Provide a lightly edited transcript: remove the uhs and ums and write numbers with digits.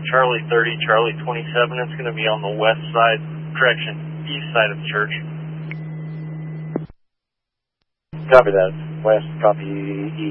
Charlie 30, Charlie 27. It's going to be on the west side, east side of the church. Copy that. West, copy east.